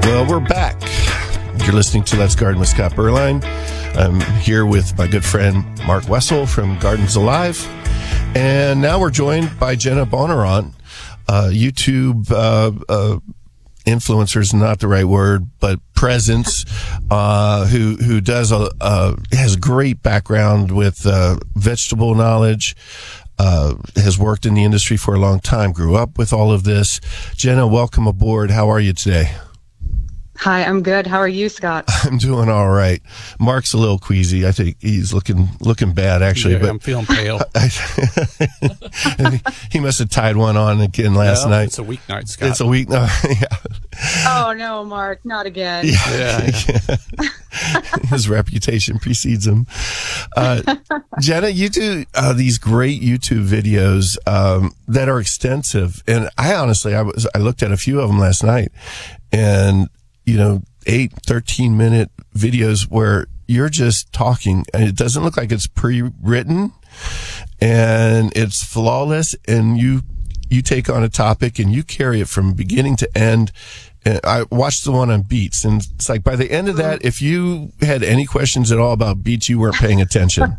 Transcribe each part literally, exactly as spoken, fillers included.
Well, we're back. You're listening to Let's Garden with Scott Berline. I'm here with my good friend Mark Wessel from Gardens Alive. And now we're joined by Jenna Bonnarant, uh, YouTube uh, uh, influencer is not the right word, but presence, uh, who who does a uh, has a great background with uh, vegetable knowledge. Uh, has worked in the industry for a long time, grew up with all of this. Jenna, welcome aboard. How are you today? Hi, I'm good. How are you, Scott? I'm doing all right. Mark's a little queasy. I think he's looking looking bad, actually. Yeah, but I'm feeling pale. I, I, he must have tied one on again last yeah, night. It's a weeknight, Scott. It's a week. No, yeah. Oh, no, Mark, not again. Yeah, yeah, yeah. His reputation precedes him. Uh, Jenna, you do uh, these great YouTube videos um, that are extensive, and I honestly, I was I looked at a few of them last night, and you know, eight, thirteen minute videos where you're just talking, and it doesn't look like it's pre-written, and it's flawless, and you you take on a topic and you carry it from beginning to end. And I watched the one on beets, and it's like by the end of that, if you had any questions at all about beets, you weren't paying attention.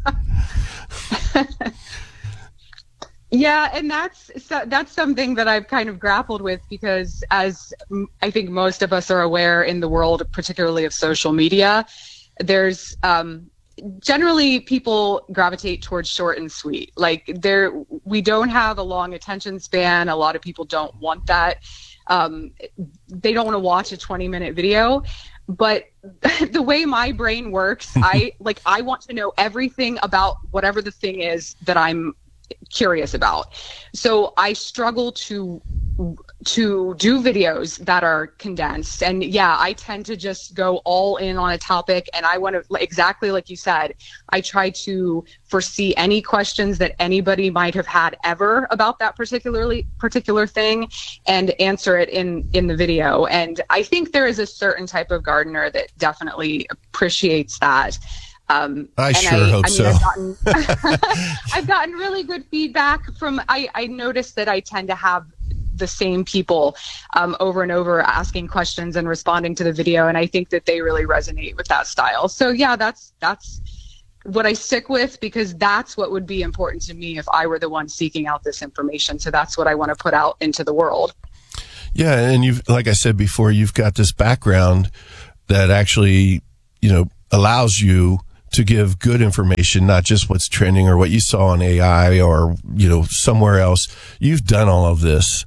Yeah, and that's that's something that I've kind of grappled with because, as I think most of us are aware in the world, particularly of social media, there's um, generally people gravitate towards short and sweet. Like there, we don't have a long attention span. A lot of people don't want that. Um, they don't want to watch a twenty minute video, but the way my brain works, I like, I want to know everything about whatever the thing is that I'm curious about. So I struggle to to do videos that are condensed, and yeah, I tend to just go all in on a topic, and I want to, exactly like you said, I try to foresee any questions that anybody might have had ever about that particularly particular thing and answer it in in the video. And I think there is a certain type of gardener that definitely appreciates that. Um, I and sure I, hope I mean, so. I've gotten, I've gotten really good feedback from, I, I noticed that I tend to have the same people um, over and over asking questions and responding to the video. And I think that they really resonate with that style. So yeah, that's, that's what I stick with, because that's what would be important to me if I were the one seeking out this information. So that's what I want to put out into the world. Yeah. And you've, like I said before, you've got this background that actually, you know, allows you to give good information, not just what's trending or what you saw on A I or, you know, somewhere else. You've done all of this.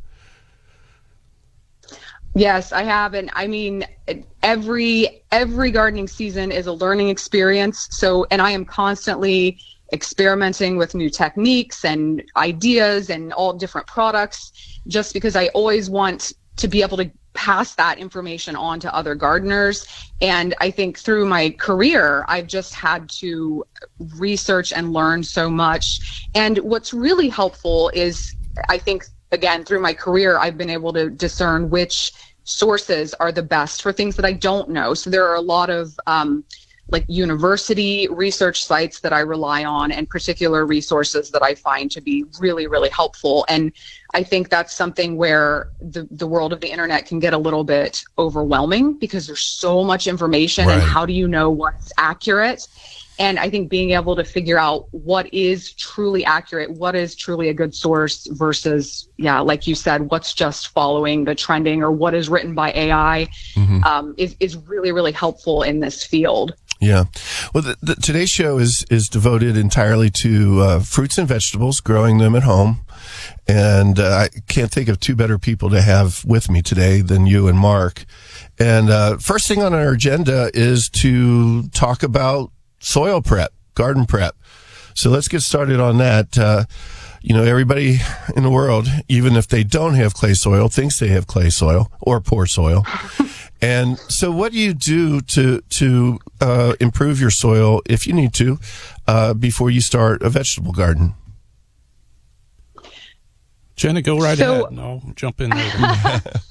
Yes, I have. And I mean, every, every gardening season is a learning experience. So, and I am constantly experimenting with new techniques and ideas and all different products, just because I always want to be able to pass that information on to other gardeners. And I think through my career, I've just had to research and learn so much. And what's really helpful is, I think, again, through my career, I've been able to discern which sources are the best for things that I don't know. So there are a lot of um, like university research sites that I rely on, and particular resources that I find to be really, really helpful. And I think that's something where the, the world of the internet can get a little bit overwhelming because there's so much information, right. And how do you know what's accurate? And I think being able to figure out what is truly accurate, what is truly a good source versus, yeah, like you said, what's just following the trending or what is written by A I, mm-hmm. um, is, is really, really helpful in this field. Yeah. Well, the, the, today's show is, is devoted entirely to uh, fruits and vegetables, growing them at home. And uh, I can't think of two better people to have with me today than you and Mark. And uh, first thing on our agenda is to talk about soil prep, garden prep. So let's get started on that. Uh, you know, everybody in the world, even if they don't have clay soil, thinks they have clay soil or poor soil. And so what do you do to to uh, improve your soil, if you need to, uh, before you start a vegetable garden? Jenna, go right so, ahead. No, jump in later.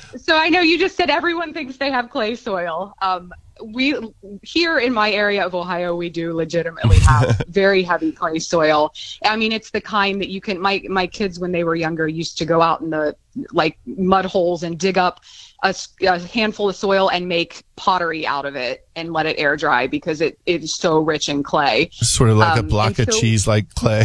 So I know you just said everyone thinks they have clay soil. Um, we here in my area of Ohio, we do legitimately have very heavy clay soil. I mean, it's the kind that you can, my, my kids, when they were younger, used to go out in the like mud holes and dig up a, a handful of soil and make pottery out of it and let it air dry because it, it is so rich in clay. Sort of like um, a block of so, cheese like clay.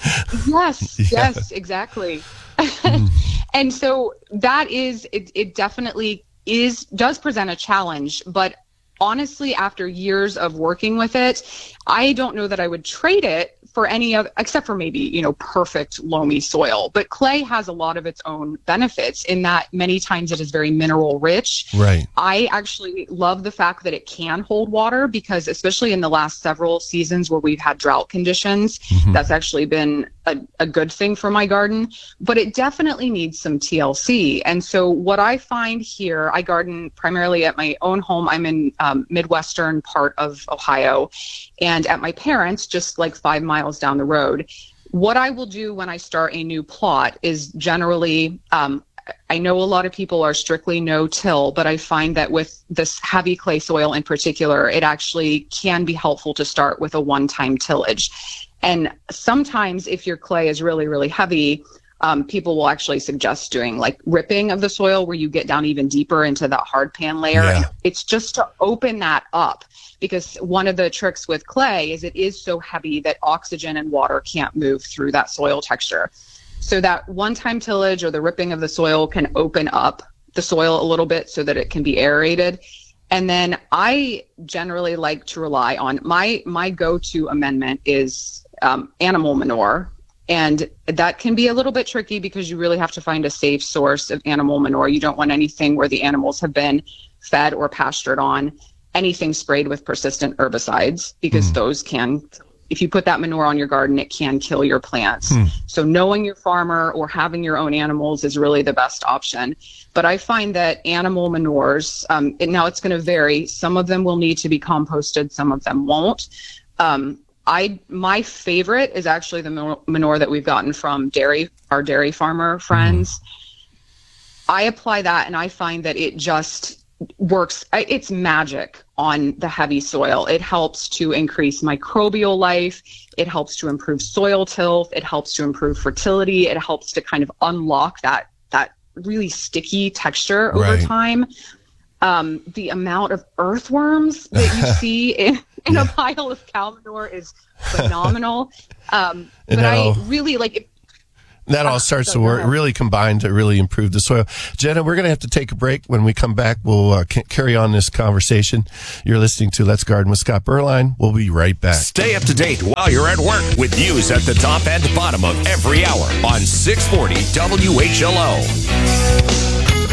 Yes, yeah. yes, exactly. mm. And so that is, it, it definitely is, does present a challenge, but honestly, after years of working with it, I don't know that I would trade it for any of, except for maybe, you know, perfect loamy soil. But clay has a lot of its own benefits in that many times it is very mineral rich. Right. I actually love the fact that it can hold water because especially in the last several seasons where we've had drought conditions, mm-hmm. that's actually been a, a good thing for my garden. But it definitely needs some T L C. And so what I find here, I garden primarily at my own home. I'm in um, Midwestern part of Ohio. And at my parents', just like five miles down the road, what I will do when I start a new plot is generally, um, I know a lot of people are strictly no-till, but I find that with this heavy clay soil in particular, it actually can be helpful to start with a one-time tillage. And sometimes if your clay is really, really heavy, Um, people will actually suggest doing like ripping of the soil where you get down even deeper into that hard pan layer. Yeah. And it's just to open that up because one of the tricks with clay is it is so heavy that oxygen and water can't move through that soil texture. So that one-time tillage or the ripping of the soil can open up the soil a little bit so that it can be aerated. And then I generally like to rely on my, my go-to amendment is um, animal manure. And that can be a little bit tricky because you really have to find a safe source of animal manure. You don't want anything where the animals have been fed or pastured on, anything sprayed with persistent herbicides, because mm. those can, if you put that manure on your garden, it can kill your plants. Mm. So knowing your farmer or having your own animals is really the best option. But I find that animal manures, um, and now it's going to vary. Some of them will need to be composted, some of them won't. Um, I my favorite is actually the manure that we've gotten from dairy, our dairy farmer friends. Mm. I apply that and I find that it just works. It's magic on the heavy soil. It helps to increase microbial life. It helps to improve soil tilth. It helps to improve fertility. It helps to kind of unlock that that really sticky texture over right. time. Um, the amount of earthworms that you see in, in yeah. a pile of cow manure is phenomenal. Um, but I really like it. That all starts to work, really combine to really improve the soil. Jenna, we're going to have to take a break. When we come back, we'll uh, c- carry on this conversation. You're listening to Let's Garden with Scott Berline. We'll be right back. Stay up to date while you're at work with news at the top and bottom of every hour on six forty W H L O.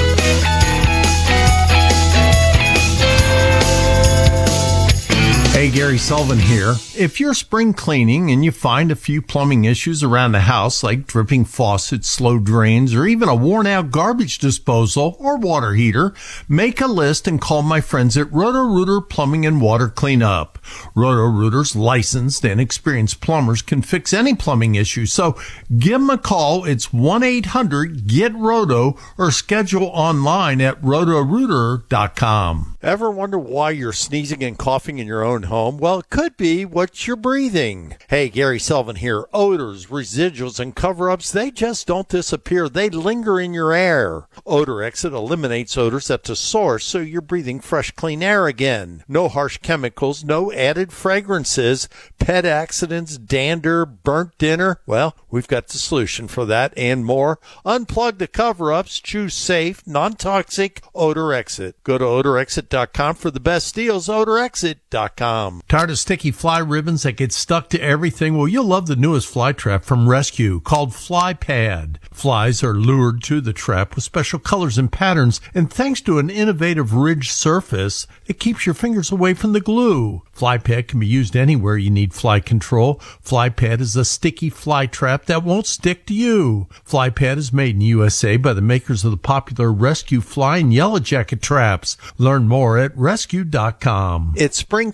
Hey, Gary Sullivan here. If you're spring cleaning and you find a few plumbing issues around the house like dripping faucets, slow drains, or even a worn-out garbage disposal or water heater, make a list and call my friends at Roto-Rooter Plumbing and Water Cleanup. Roto-Rooter's licensed and experienced plumbers can fix any plumbing issue, so give them a call. It's one eight hundred get roto or schedule online at roto rooter dot com. Ever wonder why you're sneezing and coughing in your own home? Well, it could be what you're breathing. Hey, Gary Sullivan here. Odors, residuals, and cover-ups, they just don't disappear. They linger in your air. Odor Exit eliminates odors at the source, so you're breathing fresh, clean air again. No harsh chemicals, no added fragrances, pet accidents, dander, burnt dinner. Well, we've got the solution for that and more. Unplug the cover-ups. Choose safe, non-toxic Odor Exit. Go to odor exit dot com for the best deals. odor exit dot com. Tired of sticky fly ribbons that get stuck to everything? Well, you'll love the newest fly trap from Rescue called Fly Pad. Flies are lured to the trap with special colors and patterns, and thanks to an innovative ridged surface, it keeps your fingers away from the glue. Fly Pad can be used anywhere you need fly control. Fly Pad is a sticky fly trap that won't stick to you. Fly Pad is made in U S A by the makers of the popular Rescue Fly and Yellow Jacket traps. Learn more at rescue dot com. It's spring cleaning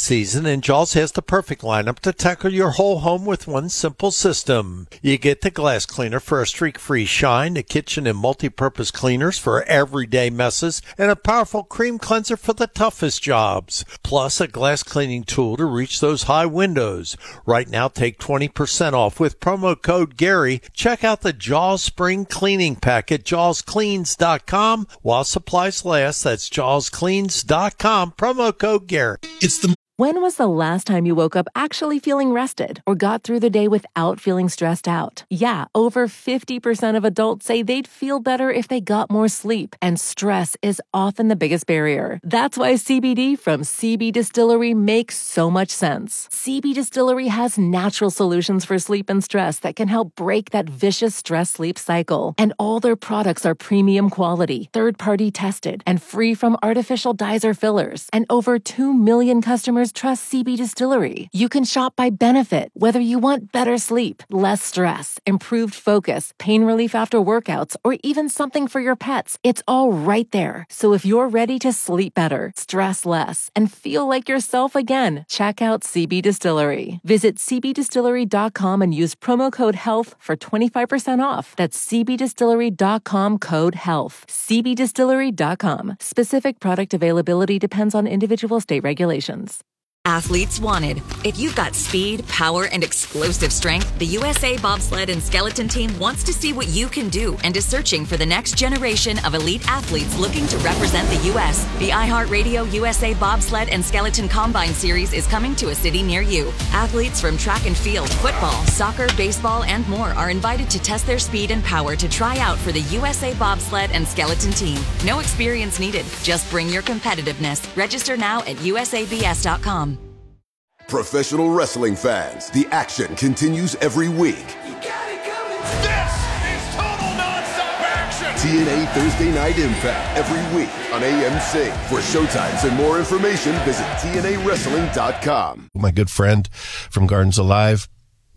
season, and Jaws has the perfect lineup to tackle your whole home with one simple system. You get the glass cleaner for a streak-free shine, the kitchen and multi-purpose cleaners for everyday messes, and a powerful cream cleanser for the toughest jobs. Plus, a glass cleaning tool to reach those high windows. Right now, take twenty percent off with promo code Gary. Check out the Jaws Spring Cleaning Pack at jaws cleans dot com while supplies last. That's jaws cleans dot com, promo code Gary. It's the When was the last time you woke up actually feeling rested or got through the day without feeling stressed out? Yeah, over fifty percent of adults say they'd feel better if they got more sleep, and stress is often the biggest barrier. That's why C B D from C B Distillery makes so much sense. C B Distillery has natural solutions for sleep and stress that can help break that vicious stress-sleep cycle. And all their products are premium quality, third-party tested, and free from artificial dyes or fillers. And over two million customers trust C B Distillery. You can shop by benefit, whether you want better sleep, less stress, improved focus, pain relief after workouts, or even something for your pets. It's all right there. So if you're ready to sleep better, stress less, and feel like yourself again, check out C B Distillery. Visit c b distillery dot com and use promo code HEALTH for twenty-five percent off. That's c b distillery dot com, code HEALTH. c b distillery dot com. Specific product availability depends on individual state regulations. Athletes wanted. If you've got speed, power, and explosive strength, the U S A Bobsled and Skeleton Team wants to see what you can do and is searching for the next generation of elite athletes looking to represent the U S The iHeartRadio U S A Bobsled and Skeleton Combine Series is coming to a city near you. Athletes from track and field, football, soccer, baseball, and more are invited to test their speed and power to try out for the U S A Bobsled and Skeleton Team. No experience needed. Just bring your competitiveness. Register now at u s a b s dot com. Professional wrestling fans, the action continues every week. You got it coming. This is total nonstop action. T N A Thursday Night Impact every week on A M C. For showtimes and more information, visit T N A wrestling dot com. My good friend from Gardens Alive,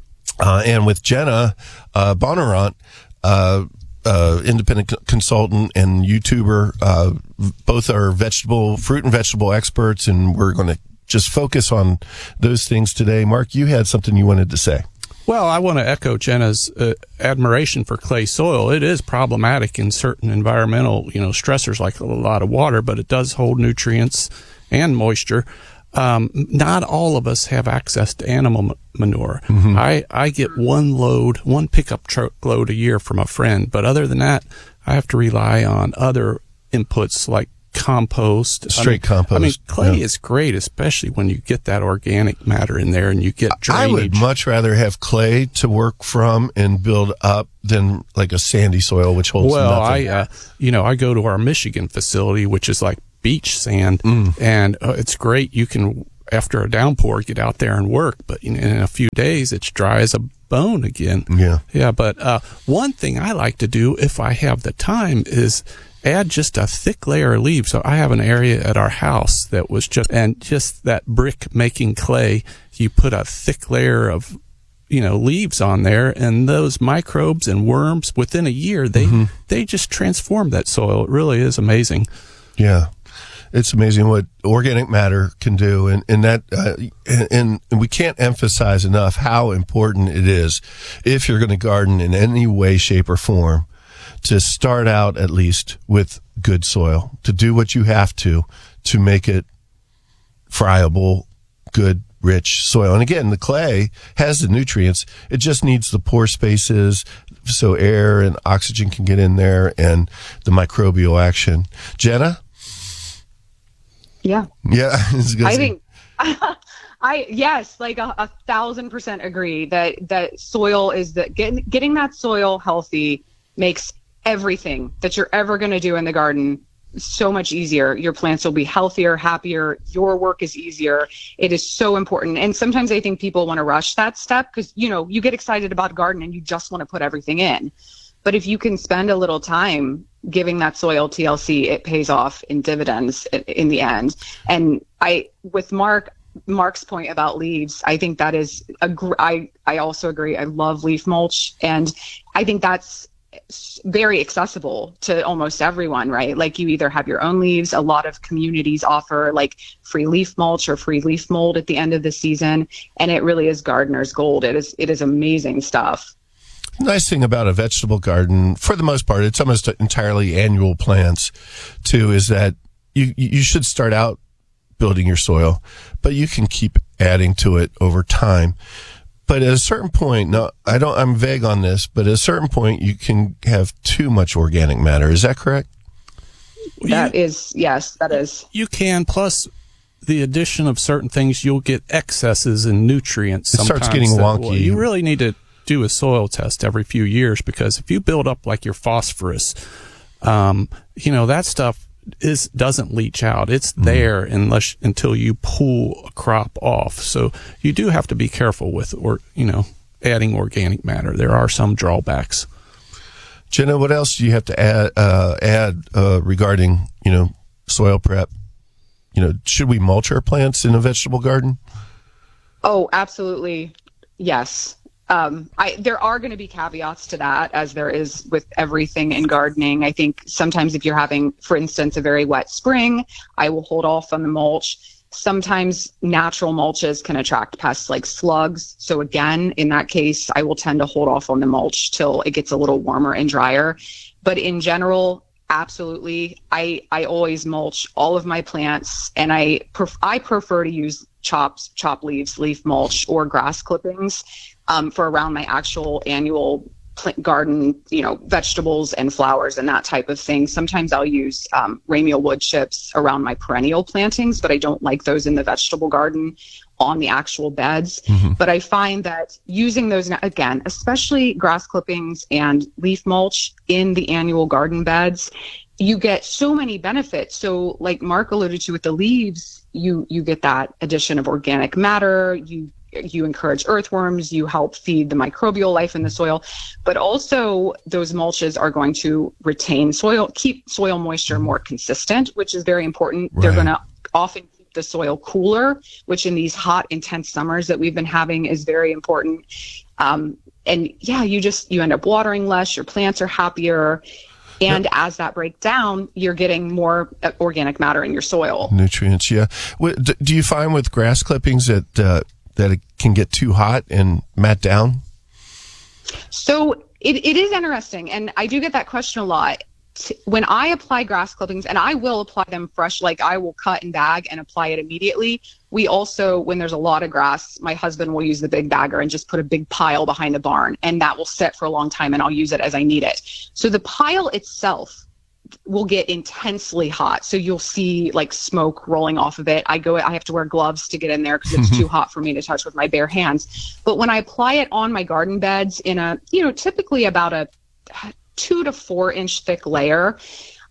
uh, and with Jenna uh, Bonnarant, uh, uh, independent c- consultant and YouTuber. Uh, both are vegetable, fruit and vegetable experts, and we're going to just focus on those things today. Mark, you had something you wanted to say. Well, I want to echo Jenna's uh, admiration for clay soil. It is problematic in certain environmental, you know, stressors like a lot of water, but it does hold nutrients and moisture. Um, not all of us have access to animal manure. Mm-hmm. I, I get one load, one pickup truck load a year from a friend, but other than that, I have to rely on other inputs like compost, straight I mean, compost. I mean, clay yeah. is great, especially when you get that organic matter in there and you get drainage. I would much rather have clay to work from and build up than like a sandy soil, which holds well, nothing. I, uh, you know, I go to our Michigan facility, which is like beach sand, mm. and uh, it's great. You can, after a downpour, get out there and work, but in, in a few days, it's dry as a bone again. Yeah, yeah. But uh, one thing I like to do if I have the time is add just a thick layer of leaves. So I have an area at our house that was just, and just that brick making clay, you put a thick layer of, you know, leaves on there, and those microbes and worms within a year, they, mm-hmm. they just transform that soil. It really is amazing. Yeah. It's amazing what organic matter can do. And, and that, uh, and, and we can't emphasize enough how important it is if you're going to garden in any way, shape, or form, to start out at least with good soil, to do what you have to to make it friable, good, rich soil. And again, the clay has the nutrients. It just needs the pore spaces so air and oxygen can get in there and the microbial action. Jenna? Yeah. Yeah. I think I yes, like a, a thousand percent agree that that soil is the getting getting that soil healthy makes everything that you're ever going to do in the garden so much easier. Your plants will be healthier, happier. Your work is easier. It is so important. And sometimes I think people want to rush that step because, you know, you get excited about garden and you just want to put everything in. But if you can spend a little time giving that soil T L C, it pays off in dividends in the end. And I, with Mark, Mark's point about leaves, I think that is a, I, I also agree. I love leaf mulch. And I think that's very accessible to almost everyone, right? Like you either have your own leaves. A lot of communities offer like free leaf mulch or free leaf mold at the end of the season. And it really is gardener's gold. It is, it is amazing stuff. Nice thing about a vegetable garden, for the most part, it's almost entirely annual plants too, is that you, you should start out building your soil, but you can keep adding to it over time. But at a certain point, no, I don't, I'm vague on this, but at a certain point, you can have too much organic matter. Is that correct? That you, is, yes, that is. You can, plus the addition of certain things, you'll get excesses in nutrients. It starts getting wonky. Will, you really need to do a soil test every few years, because if you build up like your phosphorus, um, you know, that stuff is doesn't leach out. It's there mm. unless until you pull a crop off. So you do have to be careful with, or you know, adding organic matter. There are some drawbacks. Jenna, what else do you have to add uh, add uh, regarding you know soil prep? You know, should we mulch our plants in a vegetable garden? Oh, absolutely, yes. Um, I, there are going to be caveats to that, as there is with everything in gardening. I think sometimes if you're having, for instance, a very wet spring, I will hold off on the mulch. Sometimes natural mulches can attract pests like slugs. So again, in that case, I will tend to hold off on the mulch till it gets a little warmer and drier. But in general, absolutely, I, I always mulch all of my plants, and I pref- I prefer to use chops, chop leaves, leaf mulch, or grass clippings. Um, for around my actual annual plant garden, you know, vegetables and flowers and that type of thing. Sometimes I'll use um, ramial wood chips around my perennial plantings, but I don't like those in the vegetable garden on the actual beds. Mm-hmm. But I find that using those, again, especially grass clippings and leaf mulch in the annual garden beds, you get so many benefits. So like Mark alluded to with the leaves, you you get that addition of organic matter, you you encourage earthworms, you help feed the microbial life in the soil, but also those mulches are going to retain soil, keep soil moisture more consistent, which is very important. Right. They're going to often keep the soil cooler, which in these hot, intense summers that we've been having is very important. Um, and yeah, you just, you end up watering less, your plants are happier. And yep. as that breaks down, you're getting more organic matter in your soil. Nutrients, yeah. Do you find with grass clippings that, uh, that it can get too hot and mat down? So it, it is interesting. And I do get that question a lot. When I apply grass clippings, and I will apply them fresh, like I will cut and bag and apply it immediately. We also, when there's a lot of grass, my husband will use the big bagger and just put a big pile behind the barn, and that will sit for a long time, and I'll use it as I need it. So the pile itself will get intensely hot. So you'll see like smoke rolling off of it. I go, I have to wear gloves to get in there because it's too hot for me to touch with my bare hands. But when I apply it on my garden beds in a, you know, typically about a two to four inch thick layer,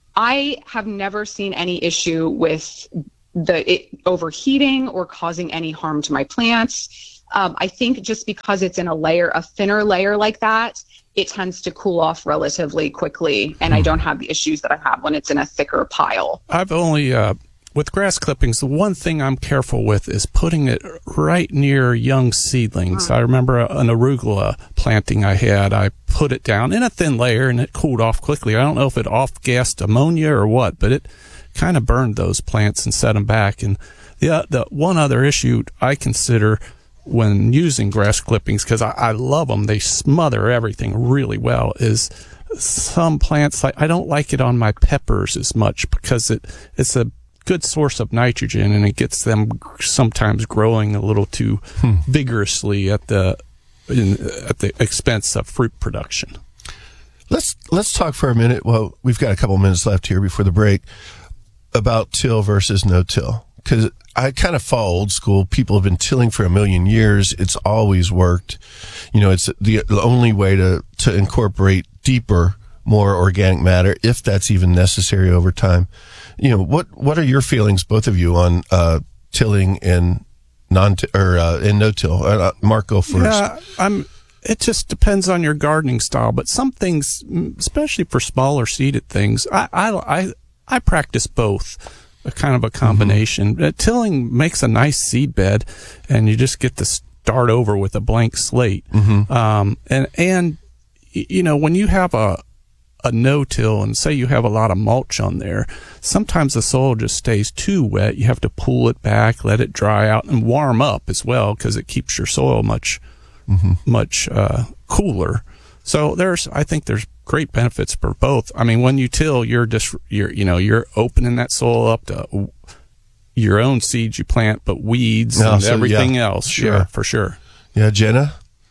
I have never seen any issue with the it overheating or causing any harm to my plants. Um, I think just because it's in a layer, a thinner layer like that, it tends to cool off relatively quickly, and I don't have the issues that I have when it's in a thicker pile. I've only, uh, with grass clippings, the one thing I'm careful with is putting it right near young seedlings. Mm. I remember an arugula planting I had. I put it down in a thin layer, and it cooled off quickly. I don't know if it off-gassed ammonia or what, but it kind of burned those plants and set them back. And the, the one other issue I consider when using grass clippings, because I, I love them, they smother everything really well, is some plants, like I don't like it on my peppers as much because it it's a good source of nitrogen, and it gets them sometimes growing a little too hmm. vigorously at the in, at the expense of fruit production. Let's let's talk for a minute. Well, we've got a couple minutes left here before the break about till versus no till, because I kind of follow old school. People have been tilling for a million years. It's always worked. You know, it's the, the only way to, to incorporate deeper, more organic matter, if that's even necessary over time. You know, what, what are your feelings, both of you, on, uh, tilling and non, or, uh, and no till? Uh, Mark, go first. Yeah, I'm, it just depends on your gardening style, but some things, especially for smaller seeded things, I, I, I, I practice both. A kind of a combination. Mm-hmm. Uh, tilling makes a nice seed bed, and you just get to start over with a blank slate. Mm-hmm. Um, and and you know, when you have a a no-till, and say you have a lot of mulch on there, sometimes the soil just stays too wet. You have to pull it back, let it dry out, and warm up as well, because it keeps your soil much, mm-hmm. much uh, cooler. So there's, I think there's great benefits for both. I mean, when you till, you're just, you're, you know, you're opening that soil up to your own seeds you plant, but weeds oh, and so, everything yeah. else. Sure. Yeah, for sure. Yeah, Jenna?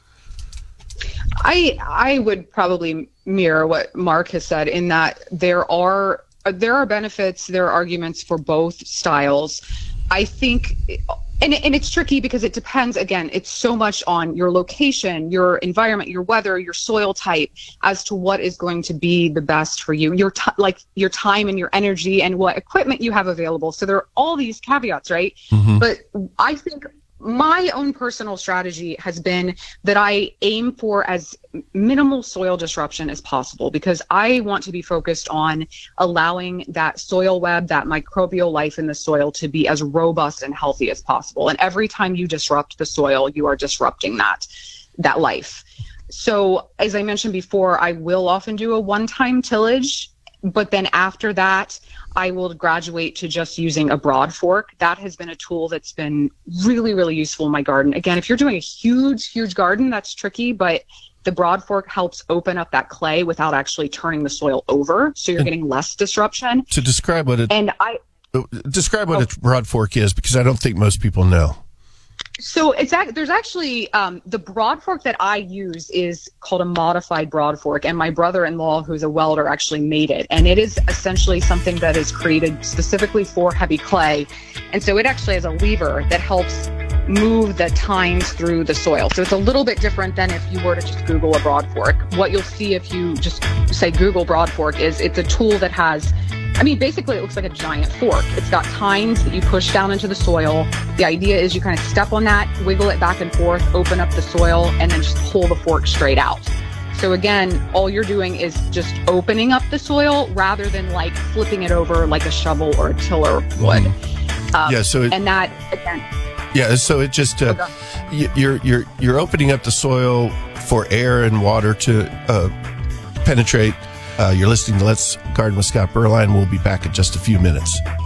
I I would probably mirror what Mark has said in that there are there are benefits, there are arguments for both styles. I think, and and it's tricky because it depends. Again, it's so much on your location, your environment, your weather, your soil type, as to what is going to be the best for you. Your t- like your time and your energy and what equipment you have available. So there are all these caveats, right? Mm-hmm. But I think my own personal strategy has been that I aim for as minimal soil disruption as possible, because I want to be focused on allowing that soil web, that microbial life in the soil, to be as robust and healthy as possible. And every time you disrupt the soil, you are disrupting that, that life. So as I mentioned before, I will often do a one-time tillage, but then after that, I will graduate to just using a broad fork. That has been a tool that's been really, really useful in my garden. Again, if you're doing a huge, huge garden, that's tricky, but the broad fork helps open up that clay without actually turning the soil over, so you're and getting less disruption. To describe what it and I describe what oh, a broad fork is, because I don't think most people know. So it's there's actually um, the broad fork that I use is called a modified broad fork, and my brother-in-law, who's a welder, actually made it, and it is essentially something that is created specifically for heavy clay, and so it actually has a lever that helps move the tines through the soil. So it's a little bit different than if you were to just Google a broad fork. What you'll see if you just say Google broad fork is it's a tool that has, I mean, basically it looks like a giant fork. It's got tines that you push down into the soil. The idea is you kind of step on that, wiggle it back and forth, open up the soil, and then just pull the fork straight out. So again, all you're doing is just opening up the soil rather than like flipping it over like a shovel or a tiller would. Mm. Um, yeah. So it, and that again. Yeah. So it just uh, okay. you're you're you're opening up the soil for air and water to uh, penetrate. Uh, you're listening to Let's Garden with Scott Berline. We'll be back in just a few minutes.